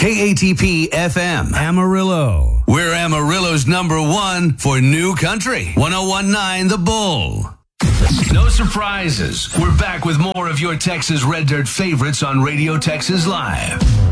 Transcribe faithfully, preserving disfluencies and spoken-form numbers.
K A T P F M, Amarillo. We're Amarillo's number one for new country. one oh one point nine The Bull. No surprises. We're back with more of your Texas Red Dirt favorites on Radio Texas Live.